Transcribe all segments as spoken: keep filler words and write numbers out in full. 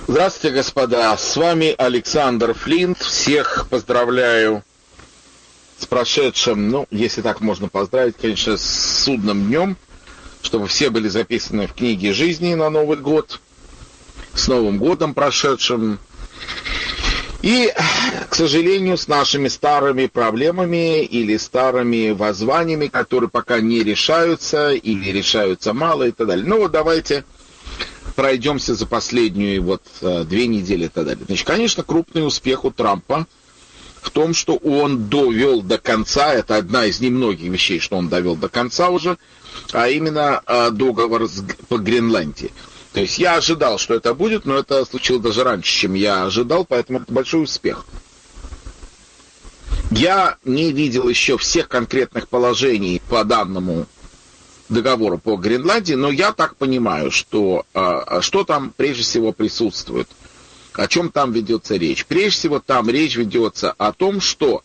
Здравствуйте, господа. С вами Александр Флинт. Всех поздравляю с прошедшим, ну, если так можно поздравить, конечно, с судным днем, чтобы все были записаны в книге жизни на Новый год, с Новым годом прошедшим. И, к сожалению, с нашими старыми проблемами или старыми воззваниями, которые пока не решаются или решаются мало и так далее. Ну вот давайте пройдемся за последние вот две недели и так далее. Значит, конечно, крупный успех у Трампа в том, что он довел до конца, это одна из немногих вещей, что он довел до конца уже, а именно договор по Гренландии. То есть я ожидал, что это будет, но это случилось даже раньше, чем я ожидал, поэтому это большой успех. Я не видел еще всех конкретных положений по данному договору по Гренландии, но я так понимаю, что, что там прежде всего присутствует, о чем там ведется речь. Прежде всего там речь ведется о том, что,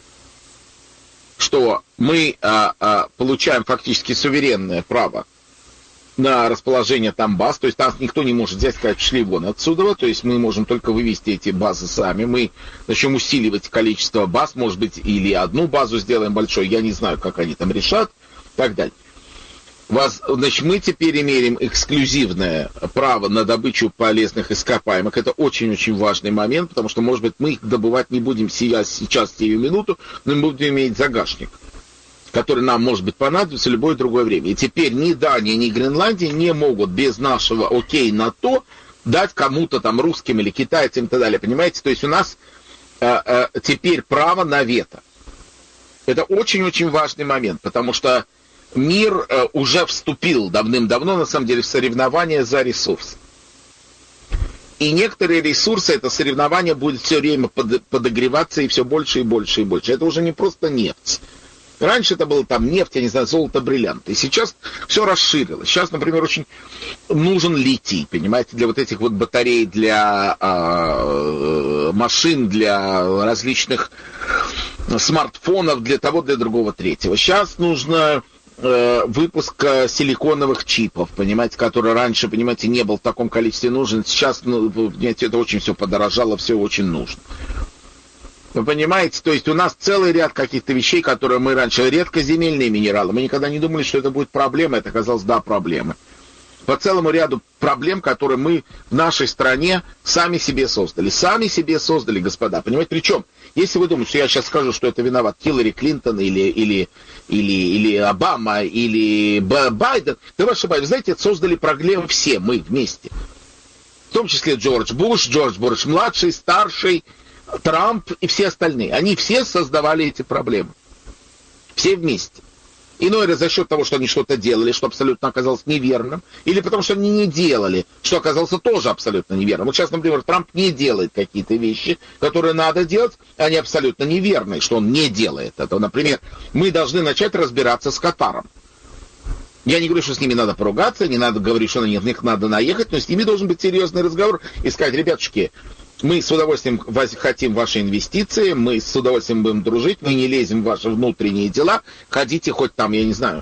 что мы получаем фактически суверенное право на расположение там баз, то есть нас никто не может взять, сказать, шли вон отсюда, то есть мы можем только вывести эти базы сами, мы начнем усиливать количество баз, может быть, или одну базу сделаем большой, я не знаю, как они там решат, и так далее. Вас, значит, мы теперь имеем эксклюзивное право на добычу полезных ископаемых. Это очень-очень важный момент, потому что, может быть, мы их добывать не будем сейчас, сейчас сию минуту, но мы будем иметь загашник, который нам, может быть, понадобится в любое другое время. И теперь ни Дания, ни Гренландия не могут без нашего окей на то дать кому-то там русским или китайцам и так далее. Понимаете? То есть у нас э, э, теперь право на вето. Это очень-очень важный момент, потому что мир э, уже вступил давным-давно, на самом деле, в соревнования за ресурсы. И некоторые ресурсы, это соревнование будет все время под, подогреваться и все больше и больше и больше. Это уже не просто нефть. Раньше это было там нефть, я не знаю, золото, бриллианты. И сейчас все расширилось. Сейчас, например, очень нужен литий, понимаете, для вот этих вот батарей, для э, машин, для различных смартфонов, для того, для другого, третьего. Сейчас нужно выпуск силиконовых чипов, понимаете, который раньше, понимаете, не был в таком количестве нужен. Сейчас, ну, понимаете, это очень все подорожало, все очень нужно. Вы понимаете, то есть у нас целый ряд каких-то вещей, которые мы раньше, редкоземельные минералы, мы никогда не думали, что это будет проблема, это оказалось, да, проблемой. По целому ряду проблем, которые мы в нашей стране сами себе создали. Сами себе создали, господа. Понимаете, причем, если вы думаете, что я сейчас скажу, что это виноват Хиллари Клинтон или, или, или, или Обама, или Байден, то вы ошибаетесь. Вы знаете, это создали проблемы все, мы вместе. В том числе Джордж Буш, Джордж Буш младший, старший, Трамп и все остальные. Они все создавали эти проблемы. Все вместе. Иной раз за счет того, что они что-то делали, что абсолютно оказалось неверным, или потому что они не делали, что оказалось тоже абсолютно неверным. Вот сейчас, например, Трамп не делает какие-то вещи, которые надо делать, они абсолютно неверные, что он не делает это. Например, мы должны начать разбираться с Катаром. Я не говорю, что с ними надо поругаться, не надо говорить, что на них надо наехать, но с ними должен быть серьезный разговор и сказать: ребятушки, мы с удовольствием хотим ваши инвестиции, мы с удовольствием будем дружить, мы не лезем в ваши внутренние дела, ходите хоть там, я не знаю,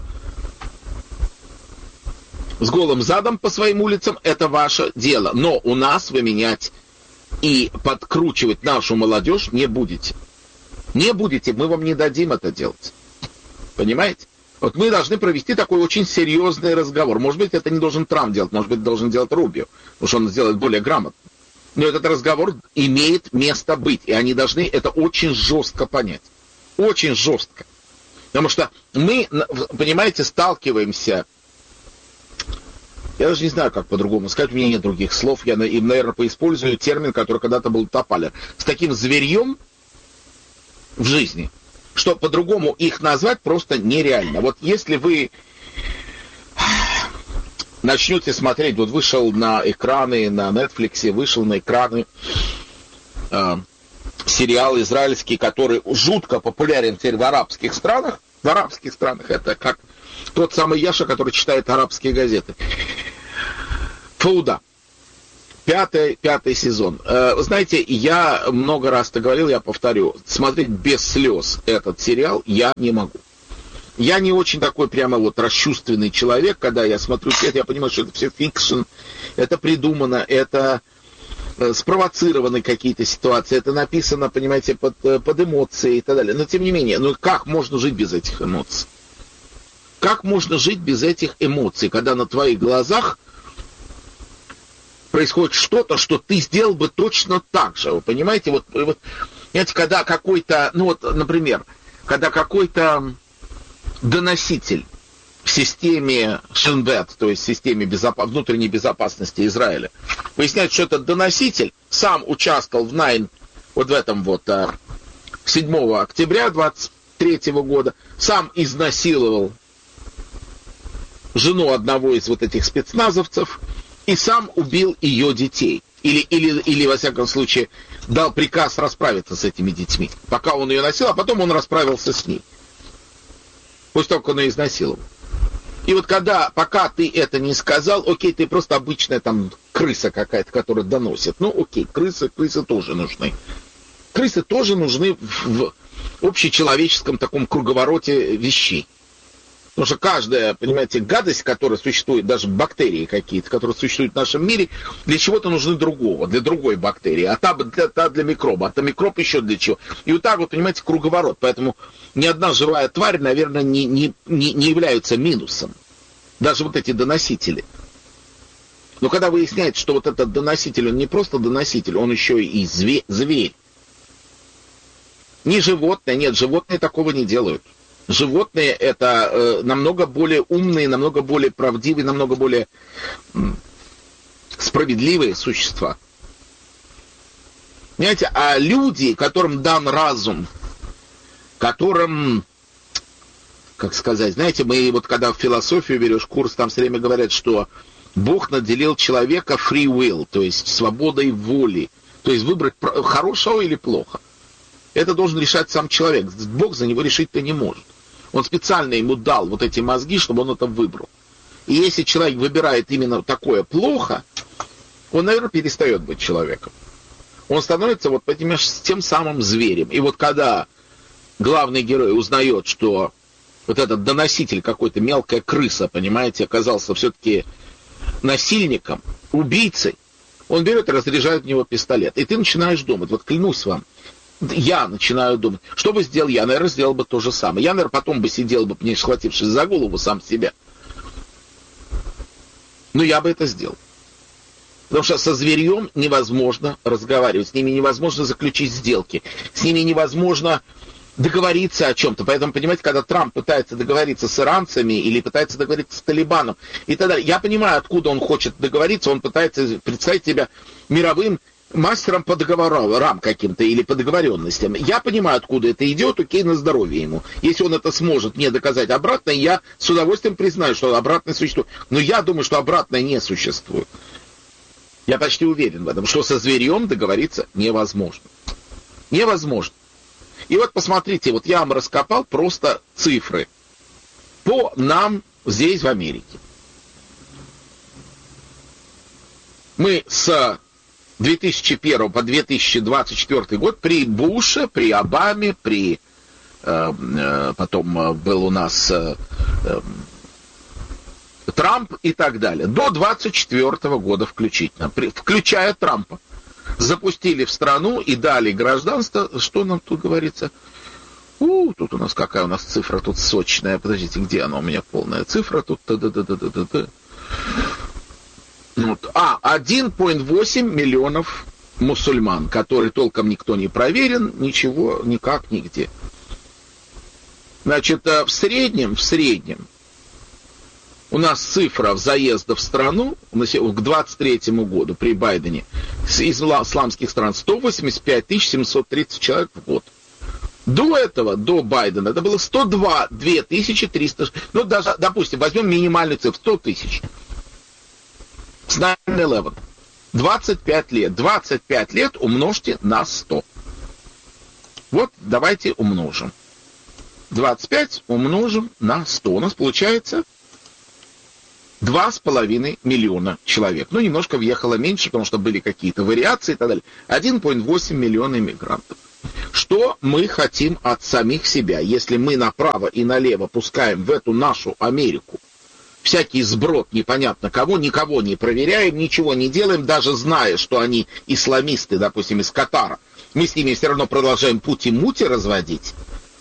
с голым задом по своим улицам, это ваше дело. Но у нас вы менять и подкручивать нашу молодежь не будете. Не будете, мы вам не дадим это делать. Понимаете? Вот мы должны провести такой очень серьезный разговор. Может быть, это не должен Трамп делать, может быть, должен делать Рубио, потому что он сделает более грамотно. Но этот разговор имеет место быть, и они должны это очень жестко понять. Очень жестко. Потому что мы, понимаете, сталкиваемся, я даже не знаю, как по-другому сказать, у меня нет других слов, я им, наверное, поиспользую термин, который когда-то был тополя, с таким зверьем в жизни, что по-другому их назвать просто нереально. Вот если вы начнете смотреть, вот вышел на экраны, на Netflix, вышел на экраны э, сериал израильский, который жутко популярен теперь в арабских странах. В арабских странах это как тот самый Яша, который читает арабские газеты. Фауда. Пятый, пятый сезон. Э, знаете, я много раз это говорил, я повторю, смотреть без слез этот сериал я не могу. Я не очень такой прямо вот расчувственный человек, когда я смотрю это, я понимаю, что это все фикшн, это придумано, это спровоцированы какие-то ситуации, это написано, понимаете, под, под эмоции и так далее. Но тем не менее, ну как можно жить без этих эмоций? Как можно жить без этих эмоций, когда на твоих глазах происходит что-то, что ты сделал бы точно так же? Вы понимаете, вот, вот знаете, когда какой-то, ну вот, например, когда какой-то доноситель в системе Шинбет, то есть в системе безопа- внутренней безопасности Израиля, выясняет, что этот доноситель сам участвовал в Найн, вот в этом вот седьмого октября двадцать третьего года, сам изнасиловал жену одного из вот этих спецназовцев и сам убил ее детей. Или, или, или, во всяком случае, дал приказ расправиться с этими детьми. Пока он ее носил, а потом он расправился с ней. После того, как он ее изнасиловал. И вот когда, пока ты это не сказал, окей, ты просто обычная там крыса какая-то, которая доносит. Ну, окей, крысы, крысы тоже нужны. Крысы тоже нужны в общечеловеческом таком круговороте вещей. Потому что каждая, понимаете, гадость, которая существует, даже бактерии какие-то, которые существуют в нашем мире, для чего-то нужны другого, для другой бактерии, а та для, та для микроба, а та микроб еще для чего. И вот так вот, понимаете, круговорот. Поэтому ни одна живая тварь, наверное, не, не, не, не является минусом. Даже вот эти доносители. Но когда выясняется, что вот этот доноситель, он не просто доноситель, он еще и зверь. зверь. Не животное, нет, животные такого не делают. Животные это э, намного более умные, намного более правдивые, намного более м, справедливые существа. Понимаете, а люди, которым дан разум, которым, как сказать, знаете, мы вот когда в философию берешь курс, там все время говорят, что Бог наделил человека free will, то есть свободой воли, то есть выбрать хорошего или плохо. Это должен решать сам человек. Бог за него решить-то не может. Он специально ему дал вот эти мозги, чтобы он это выбрал. И если человек выбирает именно такое плохо, он, наверное, перестает быть человеком. Он становится вот понимаешь, тем самым зверем. И вот когда главный герой узнает, что вот этот доноситель, какой-то мелкая крыса, понимаете, оказался все-таки насильником, убийцей, он берет и разряжает в него пистолет. И ты начинаешь думать, вот клянусь вам, я начинаю думать, что бы сделал я, наверное, сделал бы то же самое. Я, наверное, потом бы сидел бы, не схватившись за голову сам себя. Но я бы это сделал. Потому что со зверьем невозможно разговаривать, с ними невозможно заключить сделки, с ними невозможно договориться о чем-то. Поэтому, понимаете, когда Трамп пытается договориться с иранцами или пытается договориться с Талибаном и так далее, я понимаю, откуда он хочет договориться, он пытается представить себя мировым мастером по договорам каким-то или по договоренностям. Я понимаю, откуда это идет, окей, на здоровье ему. Если он это сможет мне доказать обратно, я с удовольствием признаю, что обратное существует. Но я думаю, что обратное не существует. Я почти уверен в этом, что со зверьем договориться невозможно. Невозможно. И вот посмотрите, вот я вам раскопал просто цифры по нам здесь, в Америке. Мы с две тысячи первого по две тысячи двадцать четвёртый год при Буше, при Обаме, при э, э, потом был у нас э, э, Трамп и так далее, до двадцать четвёртого года включительно, при, включая Трампа, запустили в страну и дали гражданство. Что нам тут говорится? У, тут у нас какая у нас цифра тут сочная. Подождите, где она у меня полная цифра? Тут та-да-да-да-да-да. Вот. А, один целых восемь десятых миллионов мусульман, которые толком никто не проверен, ничего, никак, нигде. Значит, в среднем, в среднем, у нас цифра заезда в страну к двадцать третьему году при Байдене из исламских стран сто восемьдесят пять тысяч семьсот тридцать человек в год. До этого, до Байдена, это было сто два тысячи триста, ну, даже, допустим, возьмем минимальную цифру, сто тысяч. С найн элевен. двадцать пять лет. двадцать пять лет умножьте на сто. Вот, давайте умножим. двадцать пять умножим на сто. У нас получается два с половиной миллиона человек. Ну, немножко въехало меньше, потому что были какие-то вариации и так далее. один целых восемь миллиона иммигрантов. Что мы хотим от самих себя, если мы направо и налево пускаем в эту нашу Америку всякий сброд непонятно кого, никого не проверяем, ничего не делаем, даже зная, что они исламисты, допустим, из Катара. Мы с ними все равно продолжаем пути-мути разводить.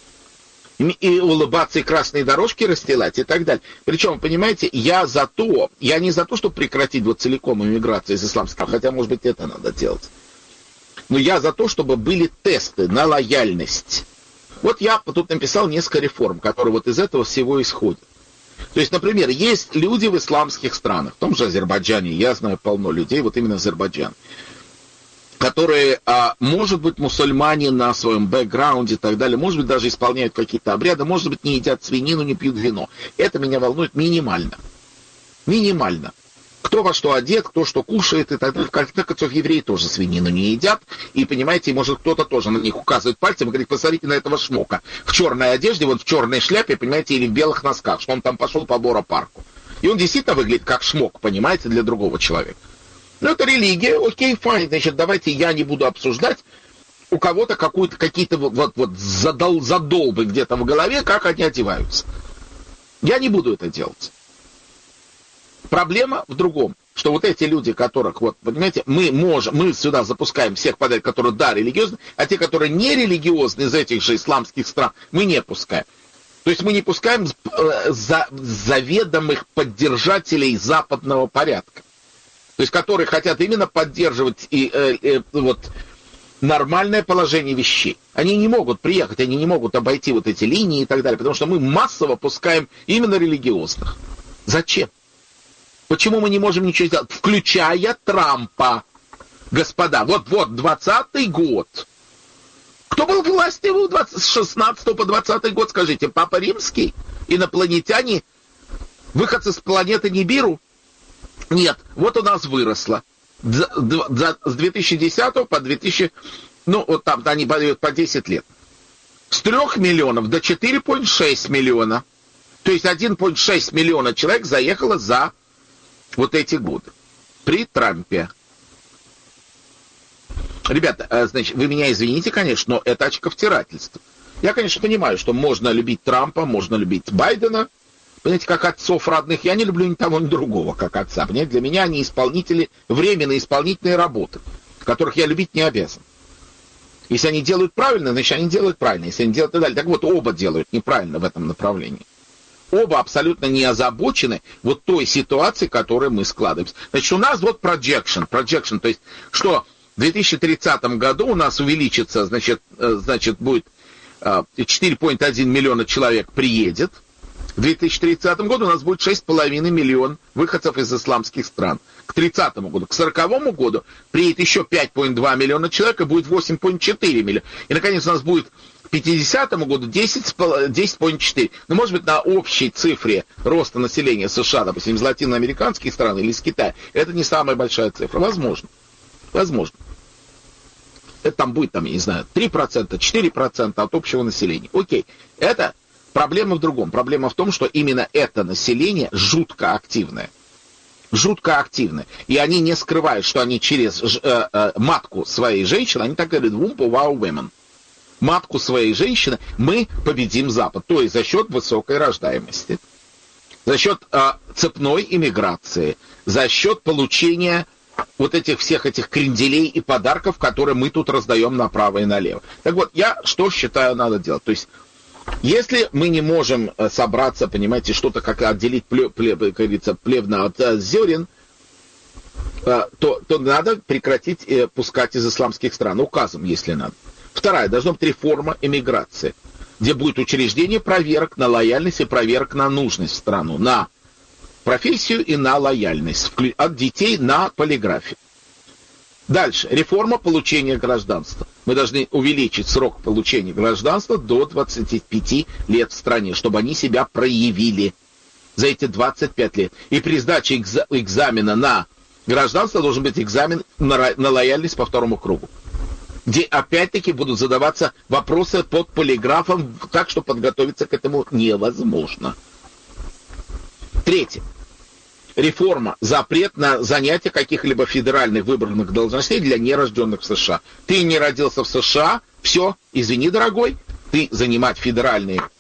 И улыбаться, и красные дорожки расстилать, и так далее. Причем, понимаете, я за то, я не за то, чтобы прекратить вот целиком иммиграцию из исламского, хотя, может быть, это надо делать. Но я за то, чтобы были тесты на лояльность. Вот я тут написал несколько реформ, которые вот из этого всего исходят. То есть, например, есть люди в исламских странах, в том же Азербайджане, я знаю полно людей, вот именно Азербайджан, которые, а, может быть, мусульмане на своем бэкграунде и так далее, может быть, даже исполняют какие-то обряды, может быть, не едят свинину, не пьют вино. Это меня волнует минимально. Минимально. Кто во что одет, кто что кушает и так далее. В конце концов, евреи тоже свинину не едят. И, понимаете, может, кто-то тоже на них указывает пальцем и говорит, посмотрите на этого шмока. В черной одежде, вот в черной шляпе, понимаете, или в белых носках, что он там пошел по Боро-парку. И он действительно выглядит как шмок, понимаете, для другого человека. Ну, это религия, окей, файн, значит, давайте я не буду обсуждать у кого-то какую-то, какие-то вот, вот, вот задол, задолбы где-то в голове, как они одеваются. Я не буду это делать. Проблема в другом, что вот эти люди, которых, вот, понимаете, мы можем, мы сюда запускаем всех подряд, которые, да, религиозны, а те, которые не религиозны из этих же исламских стран, мы не пускаем. То есть мы не пускаем э, за, заведомых поддержателей западного порядка. То есть которые хотят именно поддерживать и, э, э, вот, нормальное положение вещей. Они не могут приехать, они не могут обойти вот эти линии и так далее, потому что мы массово пускаем именно религиозных. Зачем? Почему мы не можем ничего сделать? Включая Трампа. Господа, вот-вот, двадцатый год. Кто был в власти с шестнадцатого по двадцатый год, скажите? Папа Римский? Инопланетяне? Выходцы с планеты Нибиру? Нет, вот у нас выросло. С две тысячи десятого по две тысячи... Ну, вот там они подают по десять лет. С трёх миллионов до четыре целых шесть миллиона. То есть один целых шесть миллиона человек заехало за вот эти годы. При Трампе. Ребята, значит, вы меня извините, конечно, но это очковтирательство. Я, конечно, понимаю, что можно любить Трампа, можно любить Байдена, понимаете, как отцов родных. Я не люблю ни того, ни другого, как отца. Понимаете, для меня они исполнители, временные исполнительные работы, которых я любить не обязан. Если они делают правильно, значит, они делают правильно. Если они делают и так далее. Так вот, оба делают неправильно в этом направлении. Оба абсолютно не озабочены вот той ситуацией, в которой мы складываемся. Значит, у нас вот projection, projection, то есть, что в две тысячи тридцатом году у нас увеличится, значит, значит будет четыре целых один миллиона человек приедет. В две тысячи тридцатом году у нас будет шесть целых пять миллиона выходцев из исламских стран. К тридцатому году, к сороковому году приедет еще пять целых два миллиона человек, и будет восемь целых четыре миллиона. И, наконец, у нас будет к пятидесятому году десять целых четыре. Ну, может быть, на общей цифре роста населения США, допустим, из латиноамериканских стран или из Китая, это не самая большая цифра. Возможно. Возможно. Это там будет, там, я не знаю, три процента, четыре процента от общего населения. Окей. Это проблема в другом. Проблема в том, что именно это население жутко активное. Жутко активное. И они не скрывают, что они через э, э, матку своей женщины, они так говорят, womb of our women. Матку своей женщины мы победим Запад. То есть за счет высокой рождаемости, за счет э, цепной иммиграции, за счет получения вот этих всех этих кренделей и подарков, которые мы тут раздаем направо и налево. Так вот, я что считаю надо делать? То есть, если мы не можем собраться, понимаете, что-то как отделить плев, плев, как говорится, плевна от а, зерен, а, то, то надо прекратить э, пускать из исламских стран, указом, если надо. Вторая, должна быть реформа эмиграции, где будет учреждение проверок на лояльность и проверок на нужность в страну, на профессию и на лояльность, от детей на полиграфию. Дальше. Реформа получения гражданства. Мы должны увеличить срок получения гражданства до двадцати пяти лет в стране, чтобы они себя проявили за эти двадцать пять лет. И при сдаче экзамена на гражданство должен быть экзамен на, на лояльность по второму кругу, где опять-таки будут задаваться вопросы под полиграфом, так что подготовиться к этому невозможно. Третье. Реформа, запрет на занятие каких-либо федеральных выбранных должностей для нерожденных в США. Ты не родился в США, все, извини, дорогой, ты занимать федеральные